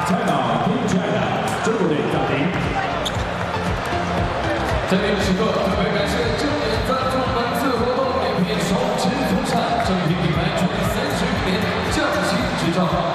Team China， 中国队暂停。 在这个时刻，特别感谢正点赞助本次活动，点评手持风扇，正品品牌创30年匠心制造。